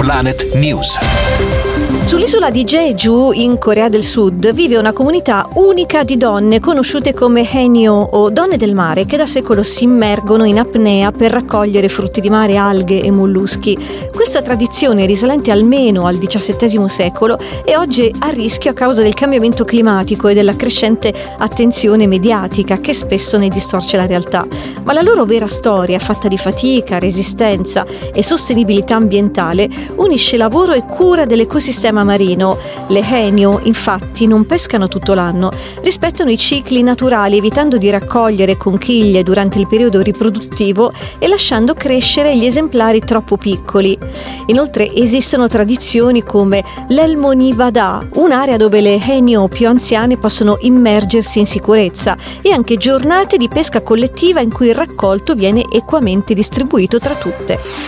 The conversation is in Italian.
Planet News. Sull'isola di Jeju, in Corea del Sud, vive una comunità unica di donne conosciute come haenyeo o donne del mare, che da secolo si immergono in apnea per raccogliere frutti di mare, alghe e molluschi. Questa tradizione, risalente almeno al XVII secolo, è oggi a rischio a causa del cambiamento climatico e della crescente attenzione mediatica che spesso ne distorce la realtà. Ma la loro vera storia, fatta di fatica, resistenza e sostenibilità ambientale, unisce lavoro e cura dell'ecosistema marino. Le haenyeo, infatti, non pescano tutto l'anno, rispettano i cicli naturali, evitando di raccogliere conchiglie durante il periodo riproduttivo e lasciando crescere gli esemplari troppo piccoli. Inoltre esistono tradizioni come l'Elmonivada, un'area dove le haenyeo più anziane possono immergersi in sicurezza, e anche giornate di pesca collettiva in cui il raccolto viene equamente distribuito tra tutte.